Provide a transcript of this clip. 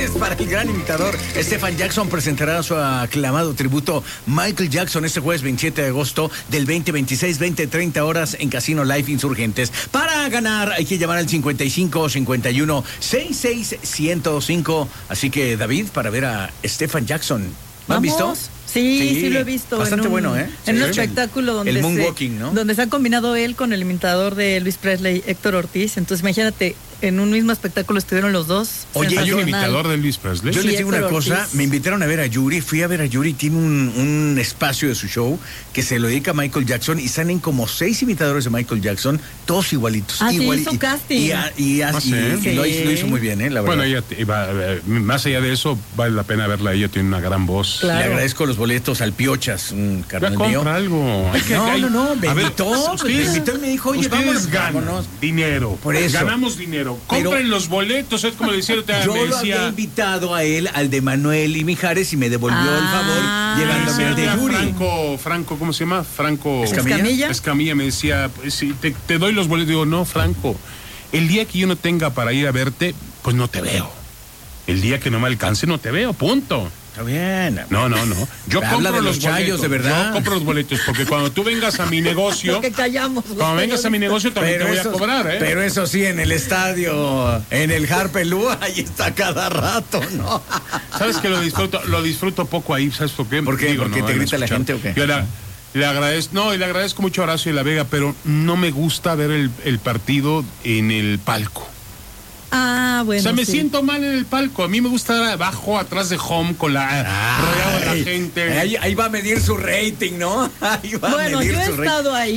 jueves para el gran imitador. Stephen Jackson presentará su aclamado tributo Michael Jackson este jueves 27 de agosto del 2026, 20:30 horas en Casino Live Insurgentes. Para ganar hay que llamar al 55 51 66 105. Así que, David, para ver a Stephen Jackson. ¿Lo han visto? Sí, lo he visto. Bastante bueno, ¿eh? En un espectáculo donde el moonwalking, ¿no? Donde se ha combinado él con el imitador de Elvis Presley, Héctor Ortiz. Entonces, imagínate, en un mismo espectáculo estuvieron los dos. Oye, ¿hay un imitador de Elvis Presley? Yo les digo una Héctor cosa, Ortiz. me invitaron a ver a Yuri, fui a ver a Yuri, tiene un espacio de su show que se lo dedica a Michael Jackson y salen como 6 imitadores de Michael Jackson, todos igualitos. Sí, hizo casting. Y Sí. lo hizo muy bien, la verdad. Bueno, más allá de eso, vale la pena verla, ella tiene una gran voz. Claro. Le agradezco los boletos al Piochas, un Ya carnal mío. compra algo. No, me A ver, invitó, me invitó y me dijo, oye, ustedes ganan vámonos. dinero. Por eso. Ganamos dinero. Pero- Compren los boletos, es como le decía, Yo me lo había decía, invitado a él, al de Manuel y Mijares, y me devolvió el favor llevándome al de Yuri. Franco, ¿cómo se llama? Franco Escamilla. Escamilla me decía, pues, si te doy los boletos. Digo, no, Franco, el día que yo no tenga para ir a verte, pues no te veo. El día que no me alcance, no te veo, punto. Está bien. No. Yo Habla compro de los los chayos, boletos. de verdad. Yo compro los boletos, porque cuando tú vengas a mi negocio, Que callamos. cuando vengas a mi negocio también te voy a cobrar, ¿eh? Pero eso sí, en el estadio, en el Harpelú, ahí está cada rato, ¿no? ¿Sabes que lo disfruto poco ahí? ¿Sabes por qué? ¿Por qué? Digo, ¿Porque no te van a grita la escuchar. gente o qué? Yo le agradezco mucho a Horacio y la Vega, pero no me gusta ver el partido en el palco. Bueno. O sea, me sí. siento mal en el palco. A mí me gusta estar abajo, atrás de home, con rodeado de la gente. Ahí va a medir su rating, ¿no? Ahí va a Bueno, medir yo he su rating. estado ahí.